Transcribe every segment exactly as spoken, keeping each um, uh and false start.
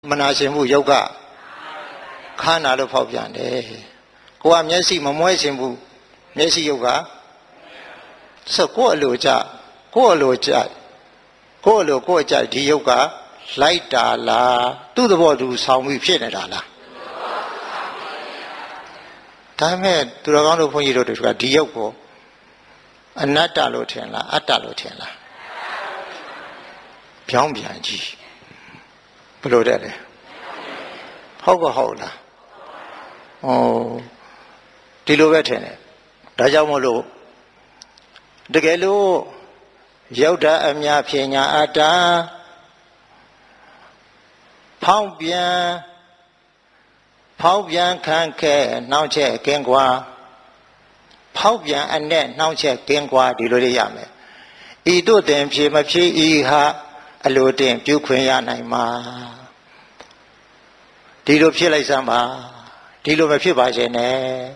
မနာရှင်မှုယောဂခန္ဓာလို့ဖောက်ပြန်တယ်ကိုကမျက်စိမမွဲရှင်ဘူးမျက်စိယောဂဆိုကိုယ်အလိုကြကိုယ်အလိုကြကိုယ်အလိုကိုယ်ကြဒီယောဂလိုက်တာလားသူ့သဘောသူဆောင်ပြီးဖြစ်နေတာလားဒါမဲ့သူတော်ကောင်းတို့ဘုန်းကြီးတို့တို့ကဒီယောဂကိုအနတ္တလို့ထင်လားအတ္တလို့ထင်လားပြောင်းပြန်ကြည့်ဘယ်လိုတဲ့လဲဟုတ်ကဟုတ်လားဩဒီလိုပဲထင်တယ်ဒါကြောင့်မို့လို့တကယ်လို့ရောက်တာအများဖြညာအတ္တဖောင်းပြန်ဖောင်းပြန်ခံခဲ့နှောင့်ချက်ကင်းကွာဖောက်ပြန်အနဲ့နှောင့်ချက်ကင်းကွာဒီလိုလေးရမယ်ဤတို့တင်ဖြေမဖြေဤဟာအလိုတင်ပြုခွင့်ရနိုင်မှာဒီလိုဖြစ်လိုက်စမ်းပါဒီလိုမဖြစ်ပါစေနဲ့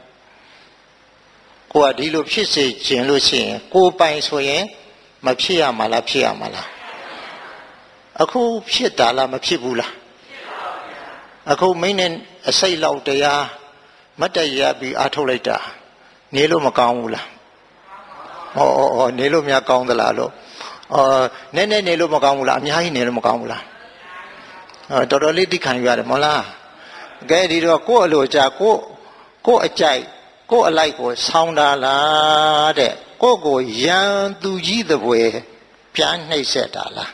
ကိုကဒီလိုဖြစ်စေခြင်းလို့ရှိရင်ကိုပိုင်ဆိုရင်မဖြစ်ရမှာလားဖြစ်ရမှာလားအခုဖြစ်တာလားမဖြစ်ဘူးလားအခုမင်းနဲ့အစိတ်လောက်တရားမတ်တရပြီးအားထုတ်လိုက်တာနေလို့မကောင်းဘူးလားဟောဟောနေလို့များကောင်းသလားလို့အော်နည်းနည်းနေလို့မကောင်းဘူးလားအများကြီးနေလို့မကောင်းဘူးလားအော်တော်တော်လေးသိခံရတယ်မဟုတ်လားကဲဒီတော့ကိုယ့်အလိုကြကိုယ့်ကိုယ့်အကြိုက်ကိုယ့်အလိုက်ကိုဆောင်းတာလားတဲ့ကိုယ့်ကိုရန်သူကြီးသဖွယ်ပြန်နှိပ်ဆက်တာလား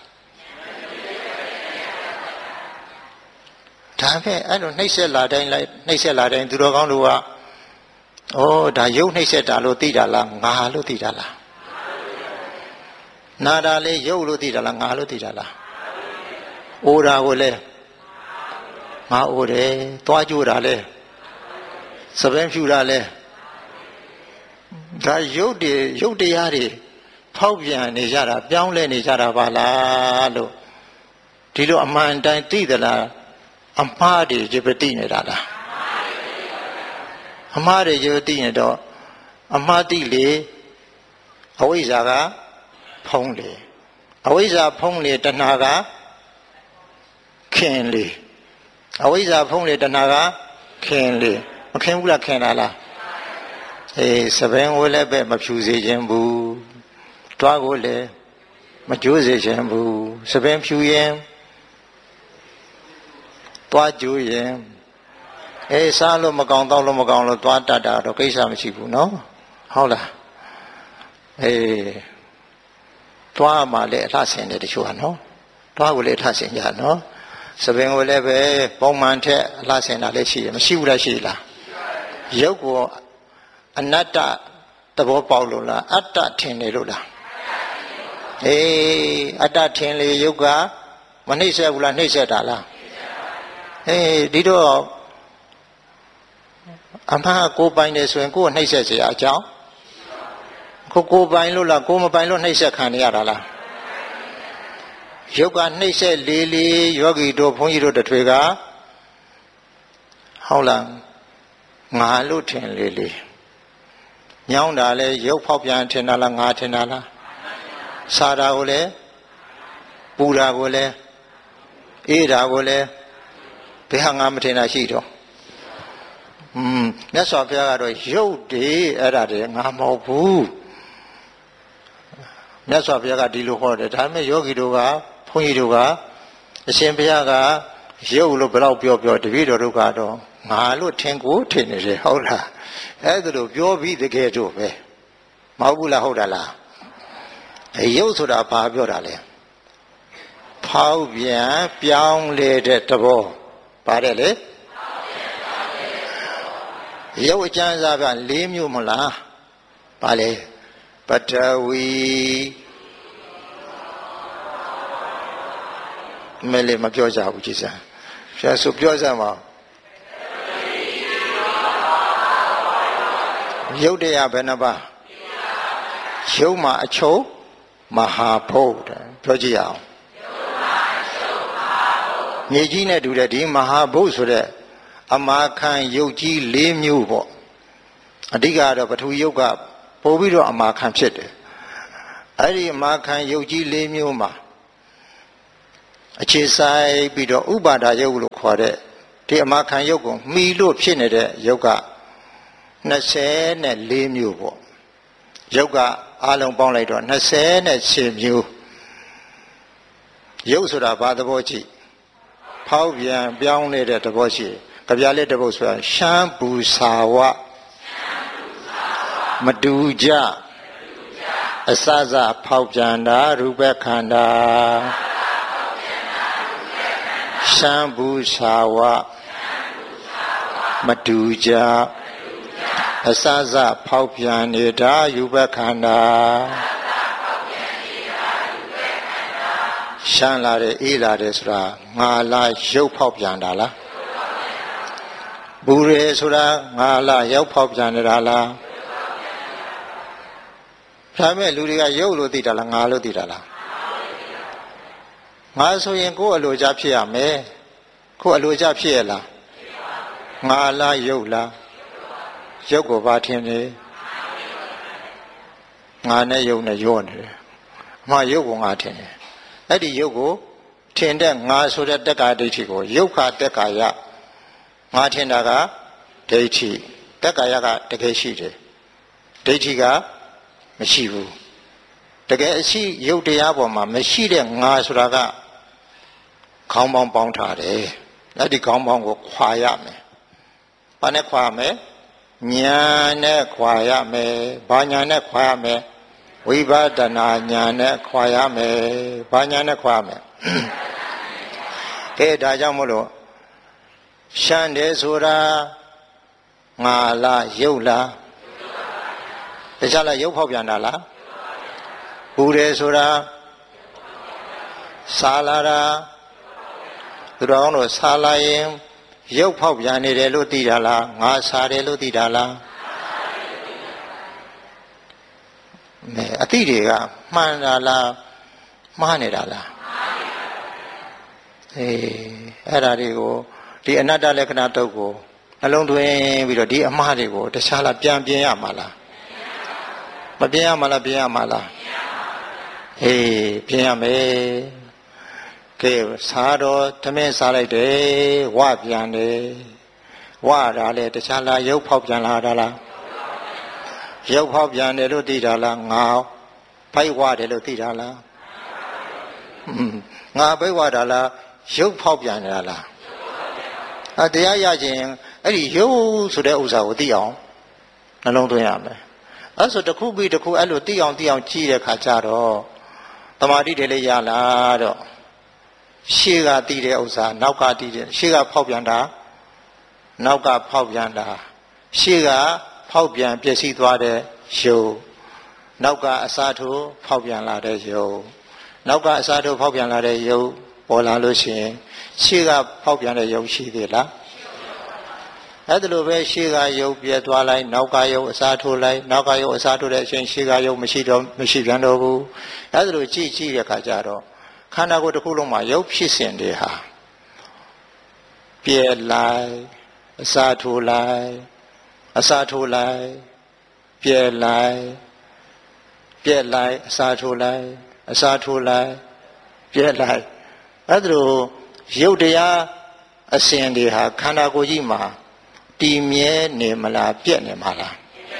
ဒါပဲအဲ့လိုနှိပ်ဆက်လာတိုင်းလိုက်နှိပ်ဆက်လာတိုင်းသူတော်ကောင်းတို့ကဩဒါရုပ်နှိပ်ဆက်တာလို့သိတာလားငါလို့သိတာလားနာတာလေရုပ်လို့သိတာလားငါလို့သိတာလားအိုတာကိုလေငါအိုတယ်သွားကြိုးတာလေစပင်းဖြူတာလေဒါရုပ်တွေရုပ်တရားတွေဖောက်ပြန်နေကြတာပြောင်းလဲနေကြတာပါလားလို့ဒီလိုအမှန်တိုင်းသိသလားအမှားတွေကြည့်ပဲသိနေတာလားအမှားတွေကြည့်သိနေတော့အမှားသိလေအဝိဇ္ဇာကဖုံးလေအဝိဇ္ဇာဖုံးလေတဏှာကခင်လေအဝိဇ္ဇာဖုံးလေတဏှာကခင်လေမခင်ဘူးလားခင်တာလားအေးစပင်းကိုလည်းပဲမဖြူစေခြင်းဘူးတွားကိုလည်းမကျိုးစေခြင်းဘူးစပင်းဖြူရင်တွားကျိုးရင်အေးစားလို့မကောင်းတော့လို့မကောင်းလို့တွားတတ်တာတော့ကိစ္စမရှိဘူးနော်ဟုတ်လားအေးတွားမှလည်းအလှဆင်တယ်တချို့ကနော်တွားကိုလည်းအလှဆင်ကြနော်စပင်ကိုလည်းပဲပုံမှန်ထက်အလှဆင်တာလည်းရှိရမရှိဘူးလားရှိလားရုပ်ကိုအနတ္တသဘောပေါက်လို့လားအတ္တထင်နေလို့လားအေးအတ္တထင်လေရုပ်ကမနှိမ့်ဆက်ဘူးလားနှိမ့်ဆက်တာလားအေးဒီတော့အမှန်ကိုပိုင်တယ်ဆိုရင်ကိုယ်နှိမ့်ဆက်เสียအကြောင်းကိုကိုပိုင်လို့လားကိုမပိုင်လို့နှိမ့်ဆက်ခံရတာလားရုပ်ကနှိမ့်ဆက်လေးလေးယောဂီတို့ဘုန်းကြီးတို့တထွေကဟုတ်လားငါလို့ထင်လေးလေးညောင်းတာလဲရုပ်ဖောက်ပြန်ထင်တာလားငါထင်တာလားစားတာကိုလဲပူတာကိုလဲအေးတာကိုလဲဘယ်ဟာငါမထင်တာရှိတော့อืมမြတ်စွာဘုရားကတော့ရုပ်တည်အဲ့ဒါတည်းငါမဟုတ်ဘူးမြတ်စွာဘုရားကဒီလိုဟောတယ်ဒါပေမဲ့ယောဂီတို့ကဘုန်းကြီးတို့ကအရှင်ဘုရားကရုပ်လို့ဘယ်တော့ပြောပြောတပည့်တော်တို့ကတော့ငါလို့ထင်ကိုထင်နေတယ်ဟုတ်လားအဲ့ဒါလို့ပြောပြီးတကယ်တော့ပဲမဟုတ်ဘူးလားဟုတ်တာလားရုပ်ဆိုတာဘာပြောတာလဲဖောက်ပြန်ပြောင်းလဲတဲ့သဘောပါတယ်လေရုပ်အကျဉ်းစားက၄မျိုးမလားပါလေပထဝီမဲလေမပြောကြဘူးကြည်စမ်းဆရာဆိုပြောစမ်းပါရုပ်တရားဘယ်နှပါရုပ်မှာအချုပ်မဟာဘုတ်ပြောကြည့်အောင်မြေကြီးနဲ့တူတဲ့ဒီမဟာဘုတ်ဆိုတဲ့အမာခံရုပ်ကြီး၄မျိုးပေါ့အဓိကတော့ပထဝီရုပ်ကပို့ပြီးတော့အမာခံဖြစ်တယ်အဲ့ဒီအမာခံရုပ်ကြီး၄မျိုးမှာအခြေဆိုင်ပြီးတော့ဥပါဒယုတ်လို့ခေါ်တဲ့ဒီအမခံယုတ်ကိုမှီလို့ဖြစ်နေတဲ့ယုတ်ကနှစ်ဆယ်နဲ့လေးမျိုးပေါ့ယုတ်ကအလုံးပေါင်းလိုက်တော့နှစ်ဆယ်နဲ့ရှစ်မျိုးယုတ်ဆိုတာဘာသဘောကြည့်ဖောက်ပြန်ပြောင်းနေတဲ့သဘောရှိကြပြလေးတစ်ပုဒ်ဆိုတာရှမ်းပူစာဝမတူကြအစစဖောက်ပြန်တာရူပခန္ဓာရှမ်းပူစာဝမတူကြအစစဖောက်ပြန်နေတာယူပခန္ဓာရှမ်းလာတယ်အေးလာတယ်ဆိုတာငါလားရုပ်ဖောက်ပြန်တာလားဘူရဲဆိုတာငါလားရုပ်ဖောက်ပြန်နေတာလားဒါမဲ့လူတွေကရုပ်လို့သိတာလားငါလို့သိတာလားငါဆိုရင်ကိုယ်အလိုချဖြစ်ရမယ်ကိုယ်အလိုချဖြစ်ရလားငါလားရုပ်လားရုပ်ကိုဘာထင်လဲငါနဲ့ရုပ်နဲ့ရောနေတယ်အမှရုပ်ကိုငါထင်တယ်အဲ့ဒီရုပ်ကိုထင်တဲ့ငါဆိုတဲ့တက္ကာဒိဋ္ဌိကိုရုပ်ခတက္ကာယငါထင်တာကဒိဋ္ဌိတက္ကာယကတကယ်ရှိတယ်ဒိဋ္ဌိကမရှိဘူးတကယ်အရှိရုပ်တရားပေါ်မှာမရှိတဲ့ငါဆိုတာကခေါင်းပေါင်းပေါင်းထားတယ်အဲ့ဒီခေါင်းပေါင်းကိုခွာရမယ်ဘာနဲ့ခွာရမယ်ညာနဲ့ခွာရမယ်ဘာညာနဲ့ခွာရမယ်ဝိပဿနာညာနဲ့ခွာရမယ်ဘာညာနဲ့ခွာရမယ်ကဲဒါကြောင့်မို့လို့ရှမ်းတယ်ဆိုတာငါလားရုပ်လားတခြားလားရုပ်ဖောက်ပြန်တာလားဘူတယ်ဆိုတာစားလာတာသူတော်ကောင်းတို့စားလာရင်ရုပ်ဖောက်ပြန်နေတယ်လို့သိတာလားငါစားတယ်လို့သိတာလားမဲအသိတွေကမှန်တာလားမှားနေတာလားအေးအဲ့ဒါတွေကိုဒီအနတ္တလက္ခဏာတုတ်ကိုနှလုံးသွင်းပြီးတော့ဒီအမှားတွေကိုတခြားလားပြန်ပြင်ရမှာလားမပြင်ရမှာလားပြင်ရမှာလားအေးပြင်ရမယ်ကဲစားတော့သမင်းစားလိုက်တယ်ဝပြန်တယ်ဝတာလေတခြားလားရုပ်ဖောက်ပြန်လာတာလားရုပ်ဖောက်ပြန်တယ်လို့သိတာလားငါဖိုက်ဝတယ်လို့သိတာလားငါဘိတ်ဝတာလားရုပ်ဖောက်ပြန်နေတာလားအတရားရခြင်းအဲ့ဒီရုပ်ဆိုတဲ့ဥစ္စာကိုသိအောင်နှလုံးသွင်းရမယ်အဲ့ဆိုတစ်ခုပြီးတစ်ခုအဲ့လိုသိအောင်သိအောင်ကြည့်တဲ့ခါကျတော့တမာတိတွေလည်းရလာတော့ရှေ့ကသိတဲ့ဥစ္စာနောက်ကသိတဲ့ရှေ့ကဖောက်ပြန်တာနောက်ကဖောက်ပြန်တာရှေ့ကဖောက်ပြန်ပျက်စီးသွားတဲ့ယုတ်နောက်ကအစားထိုးဖောက်ပြန်လာတဲ့ယုတ်နောက်ကအစားထိုးဖောက်ပြန်လာတဲ့ယုတ်ပေါ်လာလို့ရှိရင်ရှေ့ကဖောက်ပြန်တဲ့ယုတ်ရှိသေးလားအဲ့ဒါလိုပဲရှေ့ကယုတ်ပြဲသွားလိုက်နောက်ကယုတ်အစားထိုးလိုက်နောက်ကယုတ်အစားထိုးတဲ့အချိန်ရှေ့ကယုတ်မရှိတော့မရှိပြန်တော့ဘူးအဲ့ဒါလိုကြည့်ကြည့်တဲ့အခါကျတော့ခန္ဓာကိုယ်တစ်ခုလုံးမှာယုတ်ဖြစ်စဉ်တွေဟာပြဲလိုက်အစားထိုးလိုက်အစားထိုးလိုက်ပြဲလိုက်ပြဲလိုက်အစားထိုးလိုက်အစားထိုးလိုက်ပြဲလိုက်အဲ့ဒါလိုရုပ်တရားအစဉ်တွေဟာခန္ဓာကိုယ်ကြီးမှာတည်မြဲနေမလားပြက်နေမလား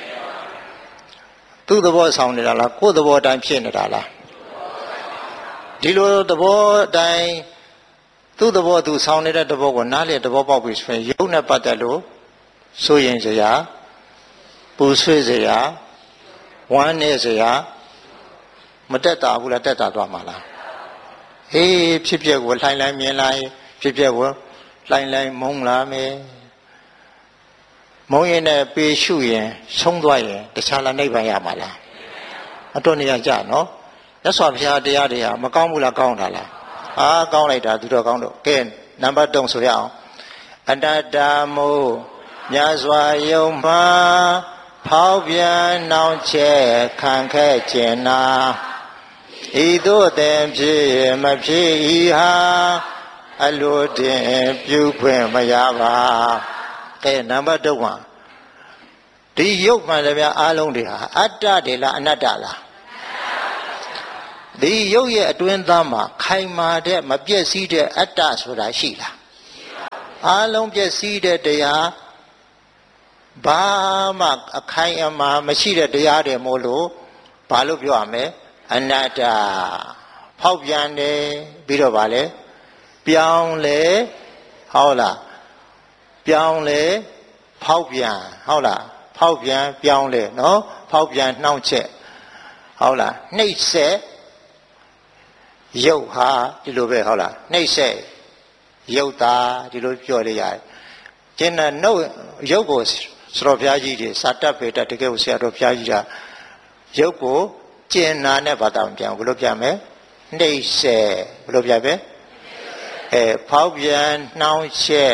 သူ့သဘောဆောင်နေတာလားကိုယ်သဘောတိုင်းဖြစ်နေတာလားဒီလိုသဘောတိုင်းသူ့သဘောသူဆောင်နေတဲ့သဘောကိုနားလေသဘောပေါက်ပြီဆိုရင်ရုပ်နဲ့ပတ်သက်လို့စိုးရင်စရာပူဆွေးစရာဝမ်းနေစရာမတက်တာဘူးလားတက်တာသွားမှာလားဟေးဖြစ်ပျက်ကိုလှိုင်းလှိုင်းမြင်လိုက်ဖြစ်ပျက်ကိုလှိုင်းလှိုင်းမုန်းလာမယ်မုန်းရင်နဲ့ပေရှုရင်ဆုံးသွားရင်တခြားလားနိဗ္ဗာန်ရမှာလားအတော်နေရကြနော်မြတ်စွာဘုရားတရားတွေဟာမကောင်းဘူးလားကောင်းတာလားအားကောင်းလိုက်တာသူတော်ကောင်းတို့ကဲနံပါတ်၃ဆိုရအောင်အတ္တတမို့မြတ်စွာယုံမှာဖောက်ပြန်နှောင့်ချဲ့ခံခဲ့ခြင်းနာဤသို့တင်ဖြစ်မဖြစ်ဤဟာအလိုတင်ပြုခွင့်မရပါကဲနံပါတ်၃ပါဒီယုတ်မှန်တယ်ဗျာအားလုံးတွေဟာအတ္တတွေလားအနတ္တလားဒီရုပ်ရဲ့အတွင်းသားမှာခိုင်မာတဲ့မပြည့်စည်တဲ့အတ္တဆိုတာရှိလားအားလုံးပြည့်စည်တဲ့တရားဘာမှအခိုင်အမာမရှိတဲ့တရားတွေမို့လို့ဘာလို့ပြောရမလဲအနတ္တဖောက်ပြန်တယ်ပြီးတော့ဗာလဲပြောင်းလဲဟုတ်လားပြောင်းလဲဖောက်ပြန်ဟုတ်လားဖောက်ပြန်ပြောင်းလဲနော်ဖောက်ပြန်နှောင့်ချက်ဟုတ်လားနှိပ်စက်ရုပ်ဟာဒီလိုပဲဟုတ်လားနှိပ်စက်ရုပ်သားဒီလိုပြောရရတယ်ကျင်တဲ့နှုတ်ရုပ်ကိုစတော်ဘုရားကြီးတွေစာတတ်ပေတတ်တကယ်ကိုဆရာတော်ဘုရားကြီးကရုပ်ကိုကျင်နာနဲ့ဘာသာပြန်ဘယ်လိုပြမယ်နှိပ်စက်ဘယ်လိုပြပဲအဲဖောက်ပြန်နှောင့်ချက်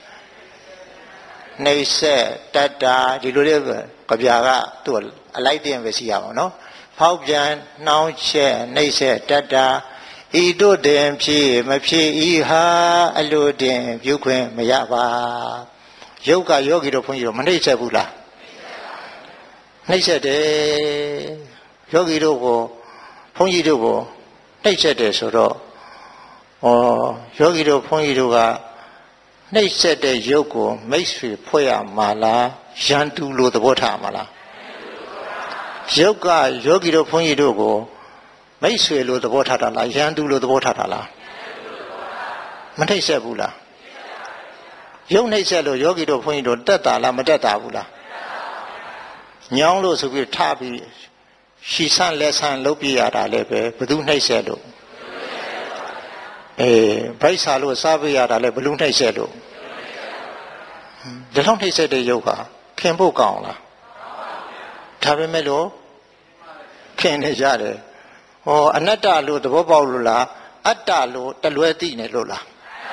နှိပ်စက်တတ်တာဒီလိုလေးကဗျာကသူ့အလိုက်တင်ပဲရှိရအောင်နော်ဖောက်ပြန်နှောင့်ချက်နှိပ်စက်တတ်တာဤတို့တင်ဖြစ်မဖြစ်ဤဟာအလိုတင်ပြုခွင့်မရပါရုပ်ကယောဂီတို့ဘုန်းကြီးတို့မနှိပ်စက်ဘူးလားနှိပ်စက်တယ်ယောဂီတို့ကိုဘုန်းကြီးတို့ကိုနှိပ်စက်တယ်ဆိုတော့ဩယောဂီတို့ဘုန်းကြီးတို့ကနှိပ်စက်တဲ့ရုပ်ကိုမိတ်ဆွေဖွဲ့ရမှာလားရန်သူလို့သဘောထားမှာလားရုပ်ကယောဂီတို့ဘုန်းကြီးတို့ကိုမိတ်ဆွေလို့သဘောထားတာလားရန်သူလို့သဘောထားတာလားမနှိပ်စက်ဘူးလားရုပ်နှိပ်စက်လို့ယောဂီတို့ဘုန်းကြီးတို့တက်တာလားမတက်တာဘူးလားညောင်းလို့ဆိုပြီးထားပြီးရှီဆန့်လက်ဆန့်လုပ်ပြရတာလည်းပဲဘသူနှိပ်စက်လို့အေးဗိုက်စာလို့စားပြရတာလည်းဘလူနှိပ်စက်လို့ဒီလောက်နှိပ်စက်တဲ့ရုပ်ဟာခင်ဖို့ကောင်းလားဒါပေမဲ့လို့ခင်နေကြတယ်ဟောအနတ္တလို့သဘောပေါက်လို့လားအတ္တလို့တလွဲသိနေလို့လား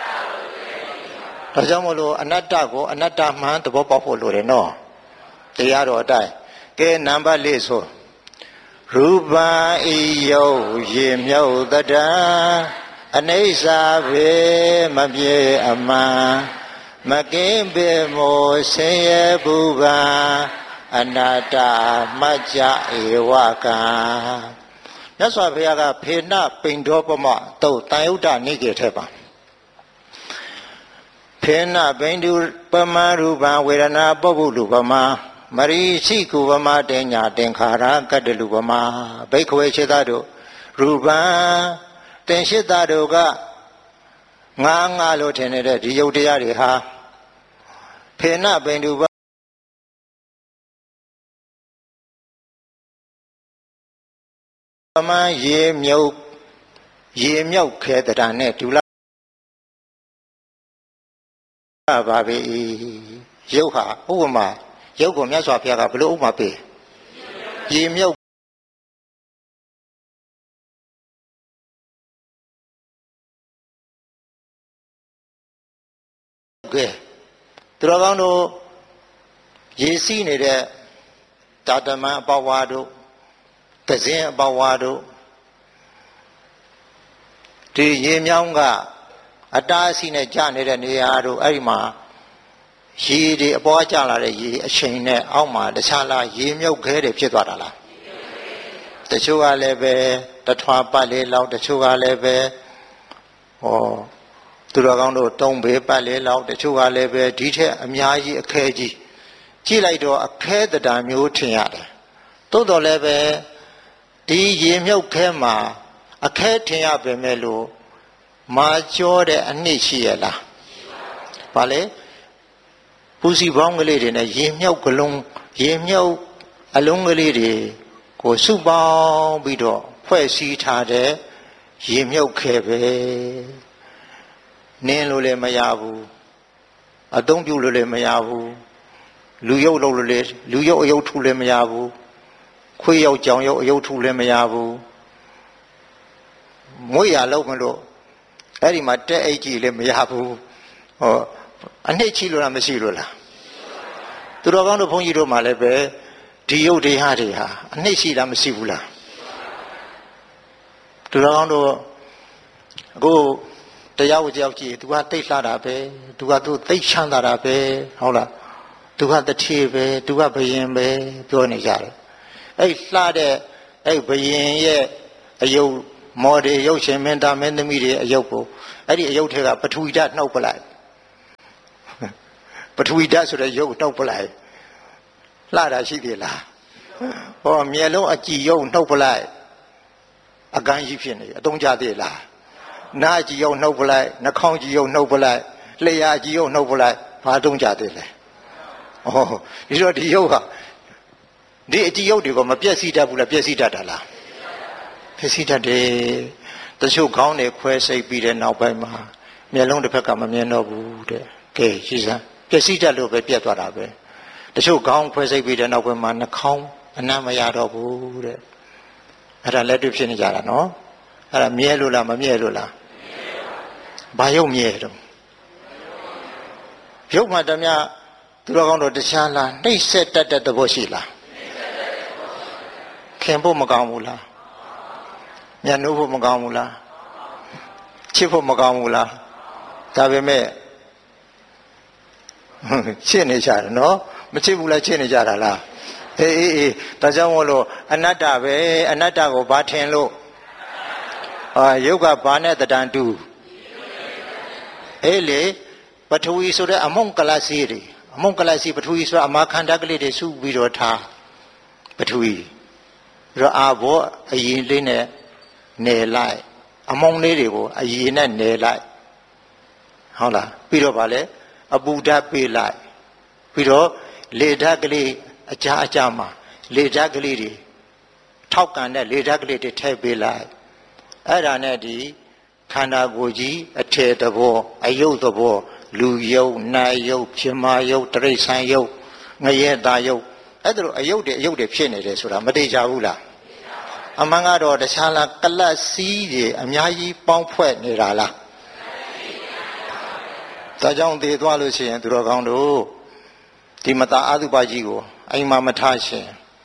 ဒါကြောင့်မလို့အနတ္တကိုအနတ္တမှန်သဘောပေါက်ဖို့လိုတယ်နော်တရားတော်အတိုင်းကဲနံပါတ်လေးဆိုရူပံဤယုတ်ရေမြုပ်တတံအနိစ္စဘေမပြေအမှန်မကင်းပေမောဆင်းရဲဘူးပါအနတ္တမัจจဧဝကံမြတ်စွာဘုရားကဖေနပိန်တော်ပမတုတ်တန်ယုတ်တနိကေထဲပါဖေနပိန်တုပမရူပံဝေဒနာပုဗ္ဗုလူပမမရိရှိကုပမတေညာတင်္ခါရကတ္တလူပမဘိက္ခဝေခြေသားတို့ရူပံတင်ရှိသားတို့ကငါးငါလို့ထင်နေတဲ့ဒီယုတ်တရားတွေဟာဖေနပိန်တုပမရေမြုပ်ရေမြုပ်ခဲတရနဲ့ဒူလာပါပဲရုပ်ဟာဥပမာရုပ်ကိုမြတ်စွာဘုရားကဘလို့ဥပမာပေးရေမြုပ်ကဲသူတော်ကောင်းတို့ရေစီးနေတဲ့တာတမန်အပဝါတို့တဇင်းအပဝါတို့ဒီရေမြောင်းကအတားအဆီးနဲ့ကျနေတဲ့နေရာတို့အဲ့ဒီမှာရေတွေအပေါ်ကျလာတဲ့ရေအချိန်နဲ့အောက်မှာတခြားလားရေမြုပ်ခဲတွေဖြစ်သွားတာလားတချို့ကလည်းပဲတထွာပတ်လေးလောက်တချို့ကလည်းပဲဟောသူတော်ကောင်းတို့တုံးဘေးပတ်လေးလောက်တချို့ကလည်းပဲဒီထက်အများကြီးအခဲကြီးကြည့်လိုက်တော့အခဲတံမျိုးထင်ရတယ်သို့တော်လည်းပဲဒီရေမြုပ်ခဲမှာအခဲထင်ရပေမဲ့လို့မာကျော်တဲ့အနှစ်ရှိရလားဘာလဲပူစီပေါင်းကလေးတွေနဲ့ရေမြုပ်ကလုံးရေမြုပ်အလုံးကလေးတွေကိုစုပေါင်းပြီးတော့ဖွဲ့စည်းထားတဲ့ရေမြုပ်ခဲပဲနင်းလို့လည်းမရဘူးအသုံးပြုလို့လည်းမရဘူးလူရုပ်လုပ်လို့လည်းလူရုပ်အယုတ်ထုလည်းမရဘူးခွေးရောက်ကြောင်ရောက်အယုတ်ထုလည်းမရဘူးမွေးရလုံးမလို့အဲ့ဒီမှာတက်အိတ်ကြီးလည်းမရဘူးဟောအနှစ်ချီလို့လားမရှိလို့လားသူတော်ကောင်းတို့ဘုန်းကြီးတို့မှလည်းပဲဒီယုတ်တရားတွေဟာအနှစ်ရှိလားမရှိဘူးလားသူတော်ကောင်းတို့အခုတရားကိုကြောက်ကြည့်သူကတိတ်လှတာပဲသူကသူသိချမ်းသာတာပဲဟုတ်လားသူကတထေပဲသူကဘယင်ပဲပြောနေကြတယ်အဲ့လှတဲ့အဲ့ဘယင်ရဲ့အယုတ်မော်ဒီရုပ်ရှင်မင်းသားမင်းသမီးတွေအယုတ်ကိုအဲ့ဒီအယုတ်ထဲကပထဝီဓာတ်နှုတ်ပလိုက်ပထဝီဓာတ်ဆိုတဲ့ရုပ်နှုတ်ပလိုက်လှတာရှိသေးလားဟောမျက်လုံးအကြည်ယုံနှုတ်ပလိုက်အကန်းကြီးဖြစ်နေအတုံးကြသေးလားနားကြည်ယုံနှုတ်ပလိုက်နှာခေါင်းကြည်ယုံနှုတ်ပလိုက်လျှာကြည်ယုံနှုတ်ပလိုက်ဘာတုံးကြသေးလဲဩဒီတော့ဒီရုပ်ဟာဒီအကြည်ယုတ်တွေကမပြည့်စည်တတ်ဘူးလားပြည့်စည်တတ်တာလားပြည့်စည်တတ်တယ်တချို့ခေါင်းတွေခွဲစိတ်ပြီးတဲ့နောက်ပိုင်းမှာမျက်လုံးတစ်ဖက်ကမမြင်တော့ဘူးတဲ့ကဲရှိစမ်းပြည့်စည်တတ်လို့ပဲပြတ်သွားတာပဲတချို့ခေါင်းခွဲစိတ်ပြီးတဲ့နောက်ပိုင်းမှာနှာခေါင်းအနံ့မရတော့ဘူးတဲ့အဲ့ဒါလက်တွေ့ဖြစ်နေကြတာနော်အဲ့ဒါမြဲလို့လားမမြဲလို့လားဘာရုပ်မြဲတော့ရုပ်မှတည်းများသူတော်ကောင်းတို့တခြားလားနှိမ့်ဆက်တတ်တဲ့သဘောရှိလားခင်ဖို့မကောင်းဘူးလားညှနိုးဖို့မကောင်းဘူးလားချစ်ဖို့မကောင်းဘူးလားဒါပေမဲ့ချစ်နေကြတယ်နော်မချစ်ဘူးလားချစ်နေကြတာလားအေးအေးအေးဒါကြောင့်မို့လို့အနတ္တပဲအနတ္တကိုဘာထင်လို့အာယုတ်ကဘာနဲ့တဏ္ဍတူအေးလေပထဝီဆိုတဲ့အမုံကလစီတွေအမုံကလစီပထဝီဆိုတာအမာခန္ဓာကလေးတွေစုပြီးတော့ထားပထဝီပြီးတော့အာဘောအရင်လေးနဲ့နယ်လိုက်အမုံလေးတွေကိုအရင်နဲ့နယ်လိုက်ဟုတ်လားပြီးတော့ဗာလဲအပူဓာတ်ပေးလိုက်ပြီးတော့လေဓာတ်ကလေးအကြအကြမှာလေဓာတ်ကလေးတွေထောက်ကန်တဲ့လေဓာတ်ကလေးတွေထည့်ပေးလိုက်အဲ့ဒါနဲ့ဒီခန္ဓာကိုယ်ကြီးအထည်သဘောအယုတ်သဘောလူယုတ်နာယုတ်ဖြစ်မာယုတ်တိရစ္ဆာန်ယုတ်ငရဲသားယုတ်အဲ့ဒါလိုအယုတ်တွေအယုတ်တွေဖြစ်နေတယ်ဆိုတာမသိကြဘူးလားအမှန်ကတော့တခြားလားကလတ်စီးတွေအများကြီးပေါင်းဖွဲ့နေတာလားဒါကြောင့်သေသွားလို့ရှိရင်သူတော်ကောင်းတို့ဒီမသာအသုဘကြီးကိုအိမ်မှာမထားရှင်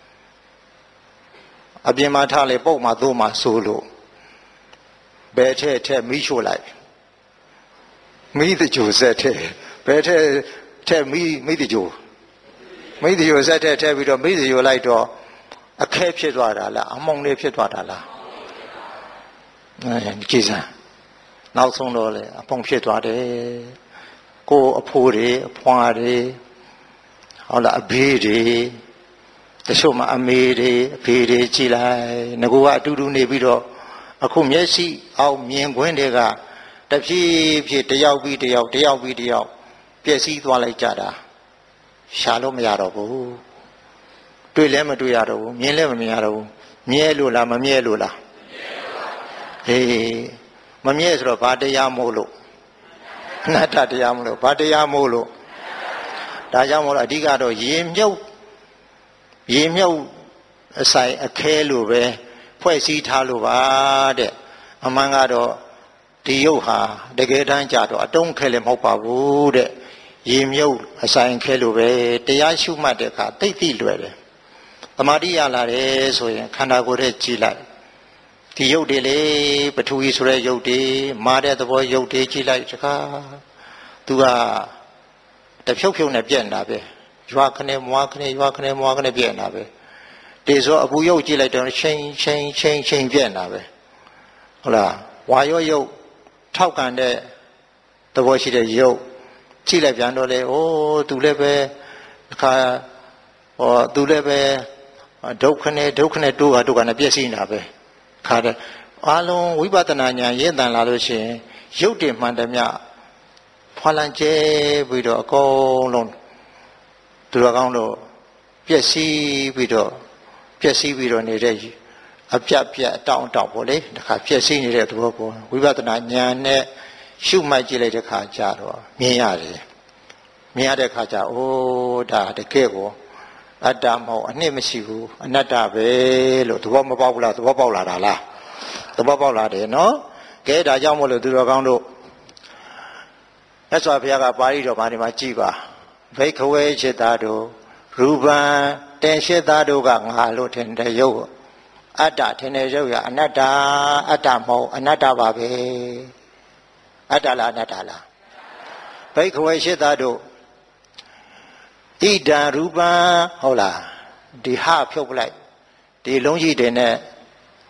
အပြင်မှာထားလေပုတ်မှာသို့မှာဆိုလို့ဘယ်ထဲထဲမိချို့လိုက်မိတကြိုဆက်ထဲဘယ်ထဲထဲမိမိတကြိုမိတကြိုဆက်ထဲထဲပြီးတော့မိတကြိုလိုက်တော့အခဲဖြစ်သွားတာလားအမုံလေးဖြစ်သွားတာလားအဲကြည်စမ်းနောက်ဆုံးတော့လေအပုံဖြစ်သွားတယ်ကိုအဖိုးတွေအဖွားတွေဟုတ်လားအဘေးတွေတချို့မှအမေတွေအဖေတွေကြည်လိုက်ငကူကအတူတူနေပြီးတော့အခုမျက်စိအောင်မြင်ခွင့်တွေကတဖြည်းဖြည်းတယောက်ပြီးတယောက်တယောက်ပြီးတယောက်ပျက်စီးသွားလိုက်ကြတာရှာလို့မရတော့ဘူးတွေ့လည်းမတွေ့ရတော့ဘူးမြင်လည်းမမြင်ရတော့ဘူးမြဲလို့လားမမြဲလို့လားဟေးမမြဲဆိုတော့ဘာတရားမို့လို့အနတ္တတရားမို့လို့ဘာတရားမို့လို့ဒါကြောင့်မို့လို့အဓိကတော့ရေမြုပ်ရေမြုပ်အဆိုင်အခဲလို့ပဲဖွဲ့စည်းထားလို့ပါတဲ့အမှန်ကတော့ဒီရုပ်ဟာတကယ်တမ်းကြတော့အတုံးခဲလည်းမဟုတ်ပါဘူးတဲ့ရေမြုပ်အဆိုင်ခဲလို့ပဲတရားရှုမှတ်တဲ့အခါသိသိလွယ်တယ်သမာဓိရလာတယ်ဆိုရင်ခန္ဓာကိုယ်ရဲ့ကြည်လိုက်ဒီရုပ်တွေလေပထဝီဆိုတဲ့ရုပ်တွေမာတဲ့သဘောရုပ်တွေကြည်လိုက်တခါသူကတဖြုတ်ဖြုတ်နဲ့ပြက်နေတာပဲရွာခနဲ့မွားခနဲ့ရွာခနဲ့မွားခနဲ့ပြက်နေတာပဲဒီဆိုအပူရုပ်ကြည့်လိုက်တော့ချင်းချင်းချင်းချင်းပြက်နေတာပဲဟုတ်လားဝါရောရုပ်ထောက်ကန်တဲ့သဘောရှိတဲ့ရုပ်ကြည့်လိုက်ပြန်တော့လေအိုးသူလည်းပဲအခါဟောသူလည်းပဲဒုက္ခနဲ့ဒုက္ခနဲ့တိုးတာတိုးကနဲ့ပြည့်စည်နေတာပဲခါတဲ့အားလုံးဝိပဿနာဉာဏ်ရင့်တန်လာလို့ရှိရင်ရုပ်တည်မှန်တယ်မြဖွာလန်ကျဲပြီးတော့အကုန်လုံးသူတော်ကောင်းတို့ပြည့်စည်ပြီးတော့ပြည့်စည်ပြီးတော့နေတဲ့အပြတ်ပြတ်အတောင့်အတောင့်ပေါ့လေတခါပြည့်စည်နေတဲ့သဘောပေါ်ဝိပဿနာဉာဏ်နဲ့ရှုမှတ်ကြည့်လိုက်တဲ့ခါကျတော့မြင်ရတယ်မြင်ရတဲ့ခါကျအိုးဒါတကယ်ကိုအတ္တမဟုတ်အနှစ်မရှိဘူးအနတ္တပဲလို့သဘောမပေါက်ဘူးလားသဘောပေါက်လာတာလားသဘောပေါက်လာတယ်နော်ကဲဒါကြောင့်မို့လို့သူတော်ကောင်းတို့မြတ်စွာဘုရားကပါဠိတော်မှာဒီမှာကြည်ပါဘိက္ခဝေจิตာတို့ရူပံတင်ရှိသားတို့ကငါလို့ထင်တဲ့ရုပ်အတ္တထင်တဲ့ရုပ်ရအနတ္တအတ္တမဟုတ်အနတ္တပါပဲအတ္တလားအနတ္တလားဘိက္ခဝေจิตာတို့ဣဒံရူပံဟုတ်လားဒီဟဖြုတ်ပလိုက်ဒီလုံးကြီးတွေနဲ့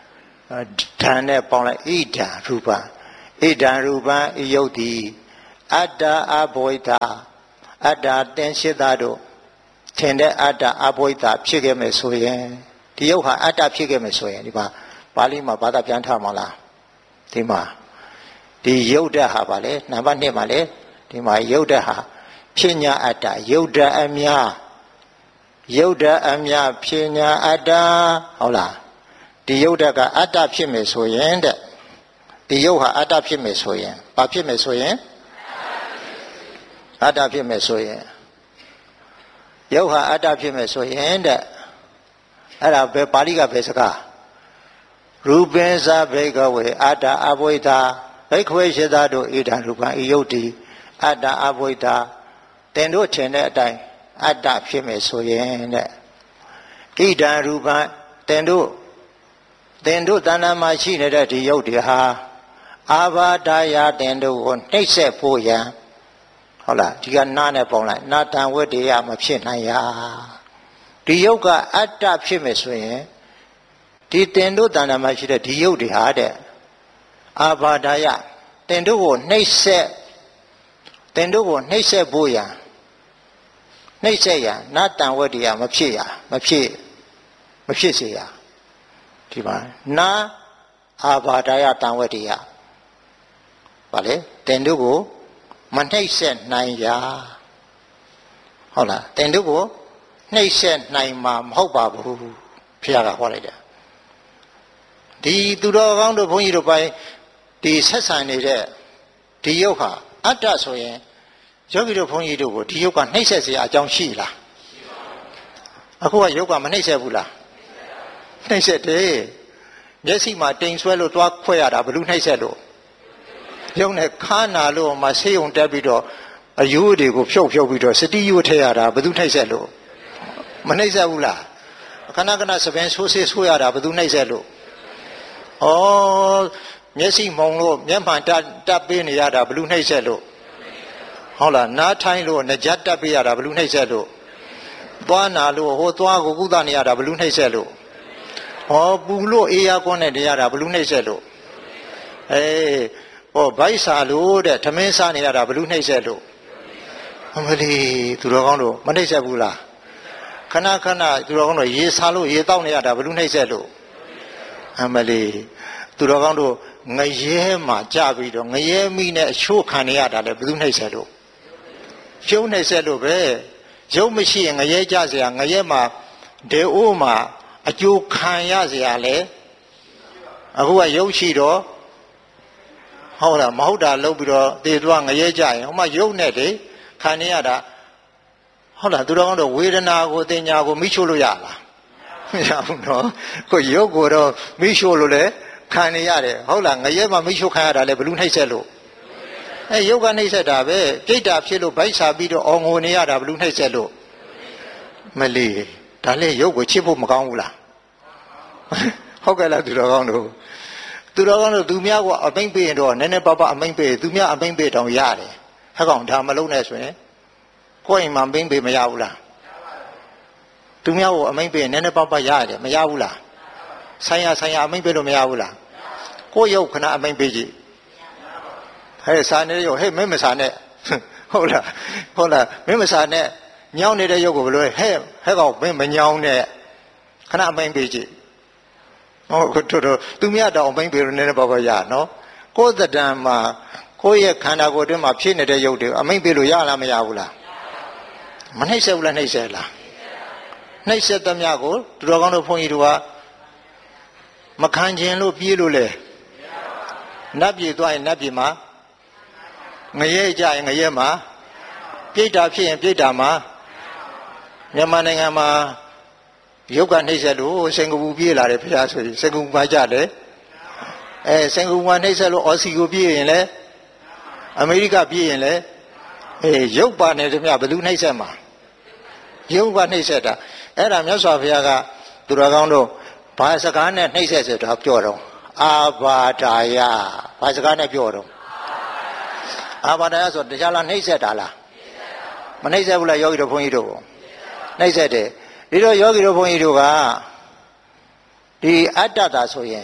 ဓာန်နဲ့ပေါင်းလိုက်ဣဒံရူပံဣဒံရူပံဤယုတ်တိအတ္တအဘဝိတာအတ္တတင်ရှိတာတို့ထင်တဲ့အတ္တအဘဝိတာဖြစ်ခဲ့မယ်ဆိုရင်ဒီယုတ်ဟာအတ္တဖြစ်ခဲ့မယ်ဆိုရင်ဒီမှာပါဠိမှာဘာသာပြန်ထားမှာလားဒီမှာဒီယုတ်တဟာပါလေနံပါတ်နှစ်မှာလေဒီမှာယုတ်တဟာဖြစ်ညာအတ္တယုတ်တအမြယုတ်တအမြဖြစ်ညာအတ္တဟုတ်လားဒီယုတ်တကအတ္တဖြစ်မယ်ဆိုရင်တဲ့ဒီယုတ်ဟာအတ္တဖြစ်မယ်ဆိုရင်ဘာဖြစ်မယ်ဆိုရင်အတ္တဖြစ်မယ်ဆိုရင်ယုတ်ဟာအတ္တဖြစ်မယ်ဆိုရင်တဲ့အဲ့ဒါဘယ်ပါဠိကဘယ်စကားရူပင်းစာဘိကဝေအတ္တအဘဝိတာဘိခွေရှိသားတို့ဣဒံရူပံဤယုတ်တိအတ္တအဘဝိတာတင်တို့ထင်တဲ့အတိုင်းအတ္တဖြစ်မယ်ဆိုရင်တဲ့ဣဒံရူပံတင်တို့တင်တို့တဏ္ဍာမှာရှိနေတဲ့ဒီယုတ်တွေဟာအာဘာဒယာတင်တို့ကိုနှိပ်စက်ဖို့ရန်ဟုတ်လားဒီကနားနဲ့ပုံလိုက်နာတံဝတ္တေယမဖြစ်နိုင်ရဒီယုတ်ကအတ္တဖြစ်မယ်ဆိုရင်ဒီတင်တို့တဏ္ဍာမှာရှိတဲ့ဒီယုတ်တွေဟာတဲ့အာဘာဒယာတင်တို့ကိုနှိပ်စက်တင်တို့ကိုနှိပ်စက်ဖို့ရန်နှိပ်စက်ရန်နာတံဝတ္တေယမဖြစ်ရမဖြစ်မဖြစ်စေရဒီမှာနာအာဘာဒယာတံဝတ္တေယဗါလေတင်တို့ကိုမနှိပ်စက်နိုင်ရာဟုတ်လားတင်တို့ကိုနှိပ်စက်နိုင်မှာမဟုတ်ပါဘူးဖခင်ကဟောလိုက်တယ်ဒီသူတော်ကောင်းတို့ဘုန်းကြီးတို့ပိုင်းဒီဆက်ဆံနေတဲ့ဒီယုတ်ဟာအတ္တဆိုရင်ယောဂီတို့ဘုန်းကြီးတို့ကိုဒီယုတ်ကနှိပ်စက်เสียအကြောင်းရှိလားအခုကယုတ်ကမနှိပ်စက်ဘူးလားနှိပ်စက်တယ်မျက်စိမှာတိမ်ဆွဲလို့သွားခွဲရတာဘလူးနှိပ်စက်လို့ရုံနဲ့ခါနာလို့မှဆေးုံတက်ပြီးတော့အယိုးတွေကိုဖြုတ်ဖြုတ်ပြီးတော့စတိယိုထည့်ရတာဘယ်သူနှိပ်စက်လို့မနှိပ်စက်ဘူးလားခဏခဏစပင်ဆိုးဆေးဆိုးရတာဘယ်သူနှိပ်စက်လို့ဩမျက်စိမှုံလို့မျက်မှန်တက်တက်ပေးနေရတာဘယ်သူနှိပ်စက်လို့ဟုတ်လားနားထိုင်းလို့နှကြက်တက်ပေးရတာဘယ်သူနှိပ်စက်လို့သွားနာလို့ဟိုသွားကိုကုသနေရတာဘယ်သူနှိပ်စက်လို့ဟောပူလို့အေးရကွန်းနဲ့နေရတာဘယ်သူနှိပ်စက်လို့အေးဟောဗိုက်စာလို့တဲ့ထမင်းစားနေရတာဘလူးနှိပ်ဆက်လို့အမလီသူတော်ကောင်းတို့မနှိပ်ဆက်ဘူးလားခဏခဏသူတော်ကောင်းတို့ရေစားလို့ရေတောက်နေရတာဘလူးနှိပ်ဆက်လို့အမလီသူတော်ကောင်းတို့ငရဲမှာကြပြီးတော့ငရဲမိနဲ့အချိုးခံနေရတာလေဘလူးနှိပ်ဆက်လို့ကျုံနှိပ်ဆက်လို့ပဲရုပ်မရှိရင်ငရဲကြเสียငရဲမှာဒေအိုးမှာအကျိုးခံရเสียလေအခုကရုပ်ရှိတော့ဟုတ်လားမဟုတ်တာလုပ်ပြီးတော့တေသွားငရဲကြရင်ဟိုမှာရုပ်နဲ့လေခံနေရတာဟုတ်လားသူတော်ကောင်းတို့ဝေဒနာကိုတင်ညာကိုမိချို့လို့ရလားမရဘူးနော်ကိုရုပ်ကိုတော့မိချို့လို့လေခံနေရတယ်ဟုတ်လားငရဲမှာမိချို့ခံရတာလေဘလူးနှိပ်ဆက်လို့အဲရုပ်ကနှိပ်ဆက်တာပဲပြိတ္တာဖြစ်လို့ဗိုက်စာပြီးတော့အော်ငိုနေရတာဘလူးနှိပ်ဆက်လို့မလီဒါလေရုပ်ကိုချစ်ဖို့မကောင်းဘူးလားဟုတ်ကဲ့လားသူတော်ကောင်းတို့သူတော်ကောင်းတို့သူများကအမိန့်ပေးရင်တော့နည်းနည်းပါးပါးအမိန့်ပေးသူများအမိန့်ပေးတောင်ရတယ်ဟဲ့ကောင်ဒါမလုပ်နဲ့ဆိုရင်ကိုယ့်အိမ်မှာအမိန့်ပေးမရဘူးလားသူများကိုအမိန့်ပေးရင်နည်းနည်းပါးပါးရတယ်မရဘူးလားဆိုင်ရဆိုင်ရအမိန့်ပေးလို့မရဘူးလားကိုယ့်ရုပ်ခဏအမိန့်ပေးကြည့်ဟဲ့စားနေရုပ်ဟဲ့မင်းမစားနဲ့ဟုတ်လားဟုတ်လားမင်းမစားနဲ့ညောင်းနေတဲ့ရုပ်ကိုဘယ်လိုလဲဟဲ့ဟဲ့ကောင်မင်းမညောင်းနဲ့ခဏအမိန့်ပေးကြည့်ဟုတ်တို့တို့သူများတောင်အမိန့်ပေးလို့နည်းနည်းပါးပါးရနော်ကိုယ်တဏ္ဍာမှာကိုယ့်ရဲ့ခန္ဓာကိုယ်အတွင်းမှာဖြစ်နေတဲ့ရုပ်တွေအမိန့်ပေးလို့ရလားမရဘူးလားမနှိမ့်ဆက်ဘူးလားနှိမ့်ဆက်လားနှိမ့်ဆက်သမျှကိုသူတော်ကောင်းတို့ဘုန်းကြီးတို့ကမခံခြင်းလို့ပြေးလို့လေနတ်ပြည်သွားရင်နတ်ပြည်မှာငရဲကြရင်ငရဲမှာပြိတ္တာဖြစ်ရင်ပြိတ္တာမှာမြန်မာနိုင်ငံမှာရုပ်ကနှိမ့်ဆက်လို့စင်ကာပူပြေးလာတယ်ဖျားဆိုရင်စင်ကာပူမှာကြတယ်အဲစင်ကာပူမှာနှိမ့်ဆက်လို့အော်စီကိုပြေးရင်လေအမေရိကပြေးရင်လေအေးရုပ်ပါနေတယ်မြဘယ်သူနှိမ့်ဆက်မှာရုပ်ကနှိမ့်ဆက်တာအဲ့ဒါမြတ်စွာဘုရားကသူတော်ကောင်းတို့ဘာစကားနဲ့နှိမ့်ဆက်ဆိုတာပြောတော့အာဘာဒါယဘာစကားနဲ့ပြောတော့အာဘာဒါယဆိုတရားလားနှိမ့်ဆက်တာလားမနှိမ့်ဆက်ဘူးလားယောဂီတို့ဘုန်းကြီးတို့နှိမ့်ဆက်တယ်ဒီတော့ယောဂီတို့ဘုန်းကြီးတို့ကဒီအတ္တတာဆိုရင်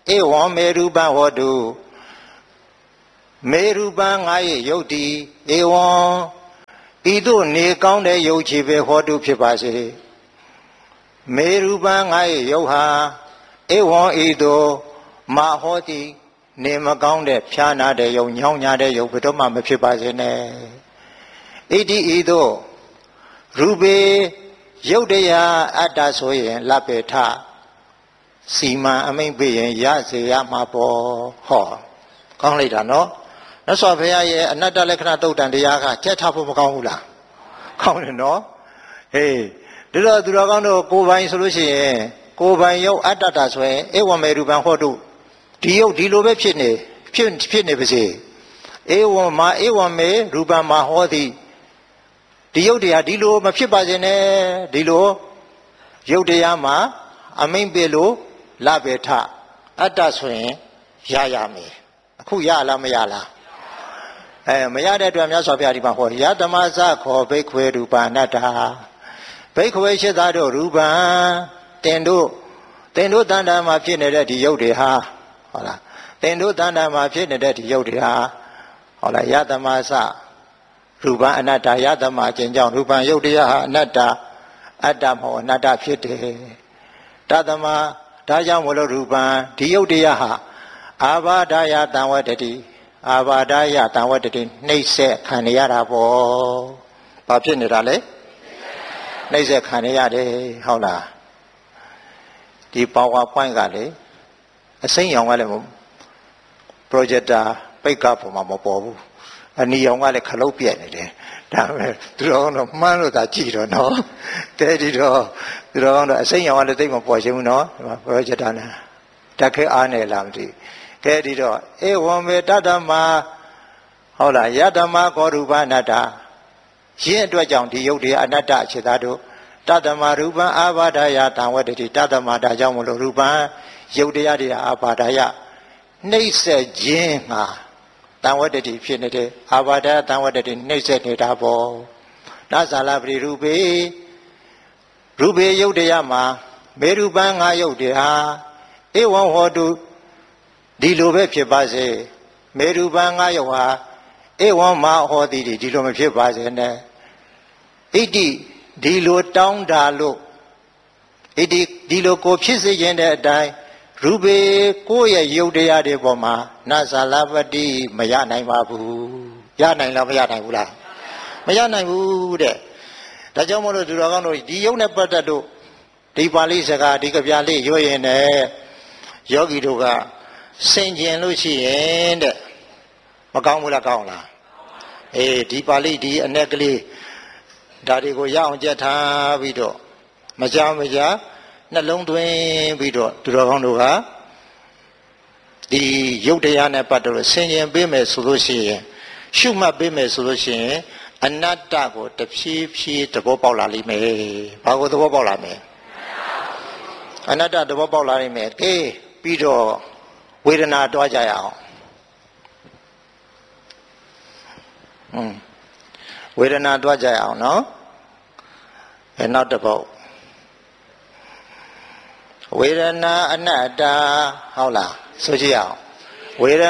ဧဝံမေရူပံဟောတုမေရူပံငါရဲ့ယုတ်တိဧဝံဤသို့နေကောင်းတဲ့ယုတ်ချေပဲဟောတုဖြစ်ပါစေမေရူပံငါရဲ့ယုတ်ဟာဧဝံဤသို့မဟောတိနေမကောင်းတဲ့ဖြာနာတဲ့ယုတ်ညောင်းညာတဲ့ယုတ်ဘယ်တော့မှမဖြစ်ပါစေနဲ့ဣတိဤသို့ရူပေယုတ်တရားအတ္တဆိုရင်လပေထစီမံအမိန့်ပေးရင်ရစေရမှာပေါ့ဟောကောင်းလိုက်တာနော်မြတ်စွာဘုရားရဲ့အနတ္တလက္ခဏာသုတ်တန်တရားကကြက်ထားဖို့မကောင်းဘူးလားကောင်းတယ်နော်ဟေးဒီတော့သူတော်ကောင်းတို့ကိုယ်ပိုင်ဆိုလို့ရှိရင်ကိုယ်ပိုင်ယုတ်အတ္တတာဆိုရင်ဧဝမေရူပံဟောတုဒီယုတ်ဒီလိုပဲဖြစ်နေဖြစ်ဖြစ်နေပါစေဧဝံမာဧဝမေရူပံမာဟောတိဒီယုတ်တရားဒီလိုမဖြစ်ပါစေနဲ့ဒီလိုယုတ်တရားမှာအမိန့်ပေးလို့လဘေထအတ္တဆိုရင်ရရမယ်အခုရလားမရလားအဲမရတဲ့အတွက်မြတ်စွာဘုရားဒီမှာဟောယတမဇခောဘိက္ခွေရူပအနတ္တဘိက္ခွေရှိသားတို့ရူပံတင်တို့တင်တို့တဏ္ဍာမှာဖြစ်နေတဲ့ဒီယုတ်တွေဟာဟုတ်လားတင်တို့တဏ္ဍာမှာဖြစ်နေတဲ့ဒီယုတ်တွေဟာဟုတ်လားယတမဇရူပအနတ္တယတမအကျင့်ကြောင့်ရူပံယုတ်တရားဟာအနတ္တအတ္တမဟုတ်အနတ္တဖြစ်တယ်တသမဒါကြောင့်မလို့ရူပံဒီယုတ်တရားဟာအာဘာဒယတံဝတ္တိအာဘာဒယတံဝတ္တိနှိမ့်ဆက်ခံရတာပေါ့ဘာဖြစ်နေတာလဲနှိမ့်ဆက်ခံရတယ်ဟုတ်လားဒီ PowerPoint ကလေအစိမ်းရောင်ကလည်း projector ပိတ်ကပုံမှာမပေါ်ဘူးအနီရောင်ကလည်းခလုတ်ပြက်နေတယ်ဒါပဲသူတော်ကတော့မှန်းလို့သာကြည့်တော့နော်တဲ့ဒီတော့သူတော်ကတော့အစိမ်းရောင်ကလည်းသိမပေါ်ရှင်းဘူးနော်ဒီမှာ projector နဲ့တက်ခဲအားနေလားမသိကဲဒီတော့ဧဝံမေတ္တမဟုတ်လားယတမခောရူပအနတ္တရင်းအတွက်ကြောင့်ဒီယုတ်တရားအနတ္တအခြေသားတို့တတမရူပံအာဘာဒယတံဝတ္တိတတမဒါကြောင့်မလို့ရူပံယုတ်တရားတွေအာဘာဒယနှိမ့်ဆက်ခြင်းငါတံဝတ္တိဖြစ်နေတဲ့အာဘာဒတံဝတ္တိနှိမ့်ဆက်နေတာပေါ့နာဇာလပရိရူပေရူပေယုတ်တရားမှာမေရူပံငါယုတ်တရားဧဝံဟောတုဒီလိုပဲဖြစ်ပါစေမေရူပံငါယုတ်ဟာဧဝံမဟောတိဒီလိုမဖြစ်ပါစေနဲ့ဣတိဒီလိုတောင်းတာလို့ဣတိဒီလိုကိုဖြစ်စေခြင်းတဲ့အတိုင်းရူပေကိုယ့်ရဲ့ယုတ်တရားတွေပေါ်မှာနသလပတိမရနိုင်ပါဘူးရနိုင်လားမရနိုင်ဘူးလားမရနိုင်ဘူးတဲ့ဒါကြောင့်မို့လို့သူတော်ကောင်းတို့ဒီယုတ်နဲ့ပတ်သက်လို့ဒီပါဠိစကားဒီကဗျာလေးရွရင်နဲ့ယောဂီတို့ကဆင်ကျင်လို့ရှိရင်တဲ့မကောင်းဘူးလားကောင်းလားအေးဒီပါဠိဒီအ내ကလေးဒါတွေကိုရအောင်ကြက်ထားပြီးတော့မကြောက်မကြနှလုံးသွင်းပြီးတော့သူတော်ကောင်းတို့ကဒီယုတ်တရားနဲ့ပတ်သက်လို့ဆင်ခြင်ပေးမယ်ဆိုလို့ရှိရင်ရှုမှတ်ပေးမယ်ဆိုလို့ရှိရင်အနတ္တကိုတဖြည်းဖြည်းသဘောပေါက်လာလိမ့်မယ်။ဘာကိုသဘောပေါက်လာမလဲ။အနတ္တသဘောပေါက်လာလိမ့်မယ်။ကဲပြီးတော့ဝေဒနာတွားကြရအောင်။ဟွန်းဝေဒနာတွားကြရအောင်နော်။အဲနောက်တစ်ပုဒ်ဝေဒနာအနတ္တဟုတ်လားဆိုကြည့်အောင်ဝေဒ